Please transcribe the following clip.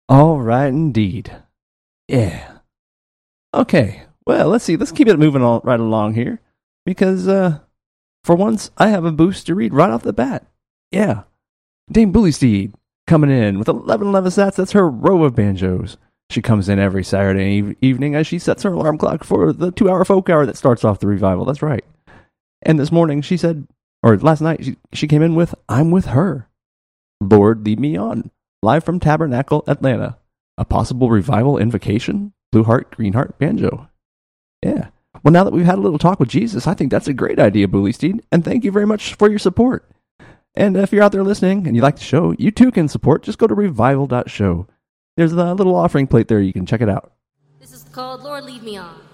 All right, indeed. Yeah. Okay. Well, let's see. Let's keep it moving all right along here, because for once I have a boost to read right off the bat. Yeah, Dame Bullysteed coming in with 11 sats. That's her row of banjos. She comes in every Saturday evening as she sets her alarm clock for the 2-hour folk hour that starts off the revival. That's right. And this morning she said, or last night, she came in with "I'm with her. Lord, lead me on." Live from Tabernacle, Atlanta. A possible revival invocation? Blue Heart, Green Heart, Banjo. Yeah. Well, now that we've had a little talk with Jesus, I think that's a great idea, Bullysteed. And thank you very much for your support. And if you're out there listening and you like the show, you too can support. Just go to revival.show. There's a little offering plate there. You can check it out. This is called Lord Lead Me On.